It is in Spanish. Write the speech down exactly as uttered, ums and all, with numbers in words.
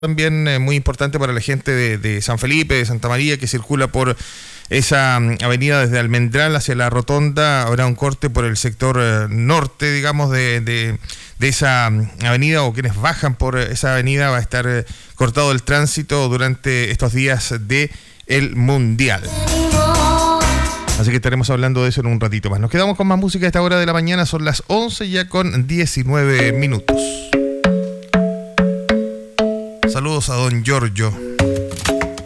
También eh, muy importante para la gente de, de San Felipe, de Santa María, que circula por esa mm, avenida desde Almendral hacia la Rotonda. Habrá un corte por el sector eh, norte, digamos, de, de, de esa mm, avenida, o quienes bajan por esa avenida. Va a estar eh, cortado el tránsito durante estos días de el Mundial. Así que estaremos hablando de eso en un ratito más. Nos quedamos con más música a esta hora de la mañana. Son las once ya con diecinueve minutos. Saludos a don Giorgio.